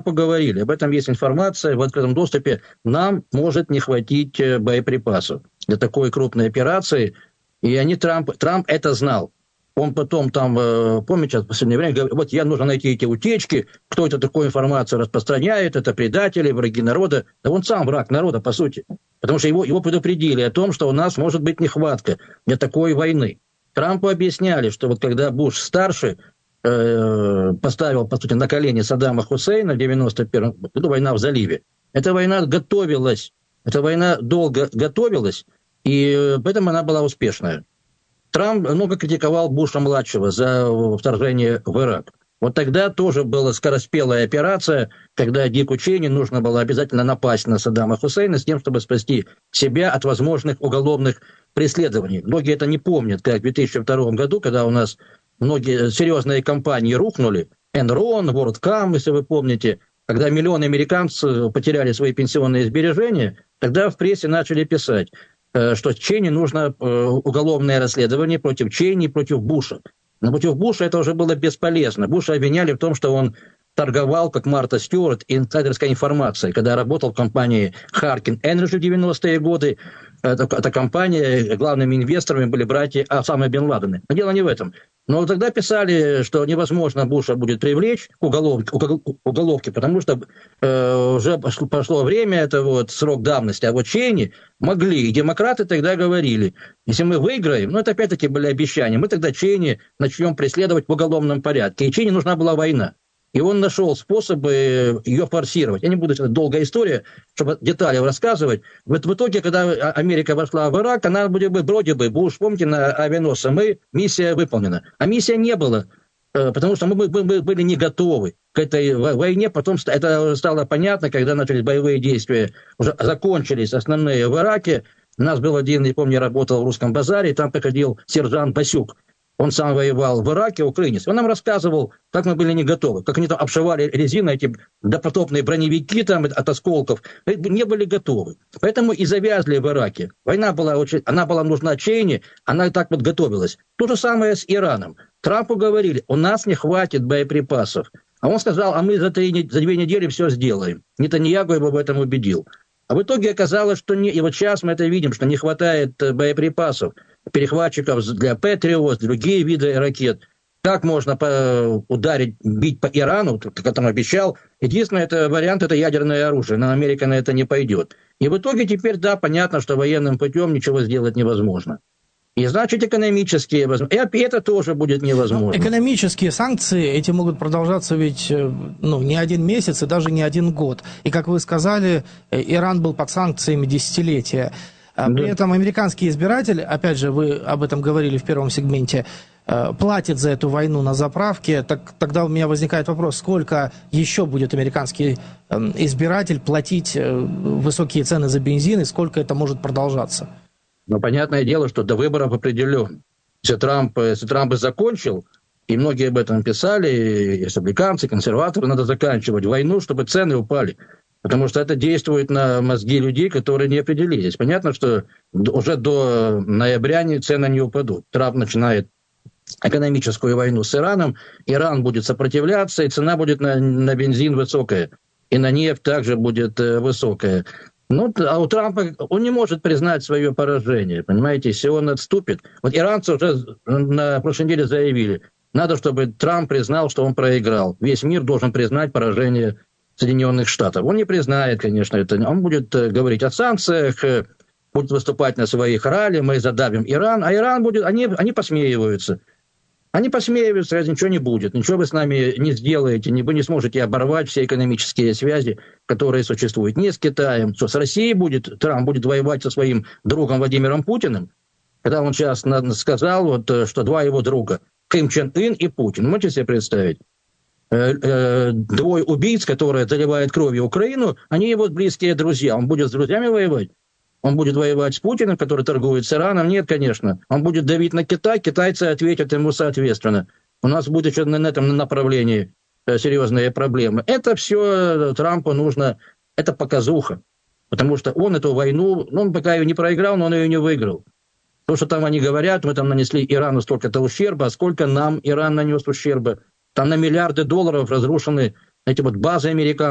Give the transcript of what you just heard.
Трампу говорили, об этом есть информация в открытом доступе, нам может не хватить боеприпасов для такой крупной операции. И Трамп это знал. Он потом там, помните, в последнее время говорит, вот я нужно найти эти утечки, кто это такую информацию распространяет, это предатели, враги народа. Да он сам враг народа, по сути. Потому что его предупредили о том, что у нас может быть нехватка для такой войны. Трампу объясняли, что вот когда Буш-старший поставил, по сути, на колени Саддама Хусейна в 1991 году, война в заливе, эта война готовилась, эта война долго готовилась, и поэтому она была успешная. Трамп много критиковал Буша-младшего за вторжение в Ирак. Вот тогда тоже была скороспелая операция, когда Дику Чейни нужно было обязательно напасть на Саддама Хусейна с тем, чтобы спасти себя от возможных уголовных преследований. Многие это не помнят, как в 2002 году, когда у нас многие серьезные компании рухнули, Enron, WorldCom, если вы помните, когда миллионы американцев потеряли свои пенсионные сбережения, тогда в прессе начали писать, что Чейни нужно уголовное расследование против Чейни, против Буша. Но против Буша это уже было бесполезно. Буша обвиняли в том, что он торговал, как Марта Стюарт, инсайдерской информацией, когда работал в компании Harkin Energy в 90-е годы. Эта компания, главными инвесторами были братья Осама бен Ладена. Но дело не в этом. Но тогда писали, что невозможно Буша будет привлечь к уголовке, потому что уже прошло время, это вот срок давности. А вот Чейни могли. И демократы тогда говорили, если мы выиграем, это опять-таки были обещания, мы тогда Чейни начнем преследовать в уголовном порядке. И Чейни нужна была война. И он нашел способы ее форсировать. Я не буду, это долгая история, чтобы детали рассказывать. В итоге, когда Америка вошла в Ирак, она вроде бы, Буш, помните, на авианосце, миссия выполнена. А миссия не была, потому что мы были не готовы к этой войне. Потом это стало понятно, когда начались боевые действия, уже закончились основные в Ираке. У нас был один, не помню, работал в Русском базаре, и там приходил сержант Басюк. Он сам воевал в Ираке, украинец. Он нам рассказывал, как мы были не готовы, как они там обшивали резиной эти допотопные броневики там от осколков. Мы не были готовы. Поэтому и завязли в Ираке. Война была она была нужна Чейни, она так вот готовилась. То же самое с Ираном. Трампу говорили, у нас не хватит боеприпасов. А он сказал, а мы за 2 недели все сделаем. Нетаньяху его в этом убедил. А в итоге оказалось, что и вот сейчас мы это видим, что не хватает боеприпасов, перехватчиков для Патриот, другие виды ракет. Как можно ударить, бить по Ирану, как он обещал? Единственный вариант – это ядерное оружие, но Америка на это не пойдет. И в итоге теперь, да, понятно, что военным путем ничего сделать невозможно. И значит, экономические возможности. И это тоже будет невозможно. Экономические санкции, эти могут продолжаться ведь не 1 месяц и даже не 1 год. И, как вы сказали, Иран был под санкциями десятилетия. При этом американский избиратель, опять же, вы об этом говорили в первом сегменте, платит за эту войну на заправке. Тогда у меня возникает вопрос, сколько еще будет американский избиратель платить высокие цены за бензин и сколько это может продолжаться? Но понятное дело, что до выборов определен. Если Трамп закончил, и многие об этом писали, и республиканцы, и консерваторы, надо заканчивать войну, чтобы цены упали. Потому что это действует на мозги людей, которые не определились. Понятно, что уже до ноября цены не упадут. Трамп начинает экономическую войну с Ираном, Иран будет сопротивляться, и цена будет на бензин высокая, и на нефть также будет высокая. А у Трампа, он не может признать свое поражение, понимаете, если он отступит. Вот иранцы уже на прошлой неделе заявили, надо, чтобы Трамп признал, что он проиграл. Весь мир должен признать поражение Соединенных Штатов. Он не признает, конечно, это. Он будет говорить о санкциях, будет выступать на своих ралли, мы задавим Иран, а Иран будет, они посмеиваются. Они посмеиваются, раз ничего не будет, ничего вы с нами не сделаете, вы не сможете оборвать все экономические связи, которые существуют. Не с Китаем, что с Россией Трамп будет воевать со своим другом Владимиром Путиным, когда он сейчас сказал, что 2 его друга, Ким Чен Ын и Путин, можете себе представить? 2 убийц, которые заливают кровью Украину, они его близкие друзья. Он будет с друзьями воевать? Он будет воевать с Путиным, который торгует с Ираном? Нет, конечно. Он будет давить на Китай, китайцы ответят ему соответственно. У нас будет еще на этом направлении серьезные проблемы. Это все Трампу нужно, это показуха. Потому что он эту войну, он пока ее не проиграл, но он ее не выиграл. То, что там они говорят, мы там нанесли Ирану столько-то ущерба, а сколько нам Иран нанес ущерба. Там на $миллиарды разрушены эти базы американские.